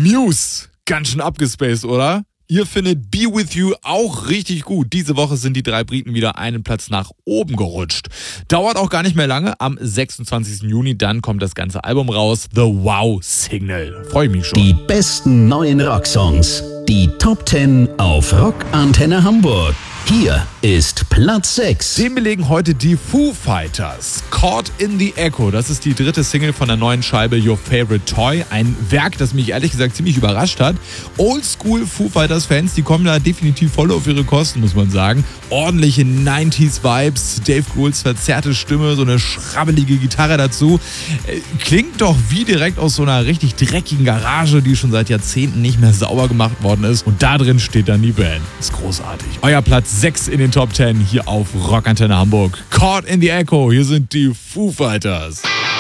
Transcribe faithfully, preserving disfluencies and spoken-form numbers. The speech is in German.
Muse, ganz schön abgespaced, oder? Ihr findet Be With You auch richtig gut. Diese Woche sind die drei Briten wieder einen Platz nach oben gerutscht. Dauert auch gar nicht mehr lange. Am sechsundzwanzigsten Juni dann kommt das ganze Album raus. The Wow Signal. Freue ich mich schon. Die besten neuen Rocksongs. Die Top zehn auf Rockantenne Hamburg. Hier ist Platz sechs. Den belegen heute die Foo Fighters. Caught in the Echo. Das ist die dritte Single von der neuen Scheibe Your Favorite Toy. Ein Werk, das mich ehrlich gesagt ziemlich überrascht hat. Oldschool Foo Fighters Fans, die kommen da definitiv voll auf ihre Kosten, muss man sagen. Ordentliche neunziger Vibes, Dave Grohls verzerrte Stimme, so eine schrabbelige Gitarre dazu. Klingt doch wie direkt aus so einer richtig dreckigen Garage, die schon seit Jahrzehnten nicht mehr sauber gemacht worden ist. Und da drin steht dann die Band. Ist großartig. Euer Platz sechs in den Top zehn hier auf Rockantenne Hamburg. Caught in the Echo, hier sind die Foo Fighters.